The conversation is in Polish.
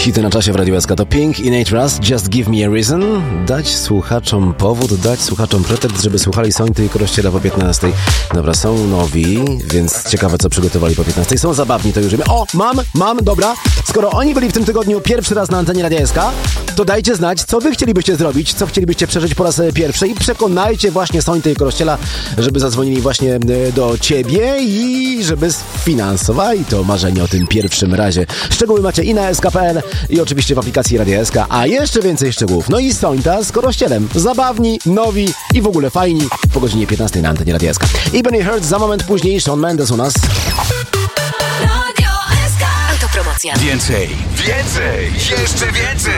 Hity na czasie w Radiu SK to Pink i Nate Russ, Just Give Me a Reason. Dać słuchaczom powód, dać słuchaczom pretekst, żeby słuchali Sońty i Krościela po 15. Dobra, są nowi, więc ciekawe co przygotowali po 15. Są zabawni, to już wiemy. O, mam, dobra. Skoro oni byli w tym tygodniu pierwszy raz na antenie Radia SK, to dajcie znać, co wy chcielibyście zrobić, co chcielibyście przeżyć po raz pierwszy i przekonajcie właśnie Sońty i Krościela, żeby zadzwonili właśnie do ciebie i żeby sfinansowali to marzenie o tym pierwszym razie. Szczegóły macie i na sk.pl i oczywiście w aplikacji Radia SK, a jeszcze więcej szczegółów. No i Sońta z Krościelem. Zabawni, nowi i w ogóle fajni po godzinie 15 na antenie Radia SK. I Benny Hurt za moment później, Shawn Mendes u nas. Radio SK. Autopromocja. Więcej, jeszcze więcej.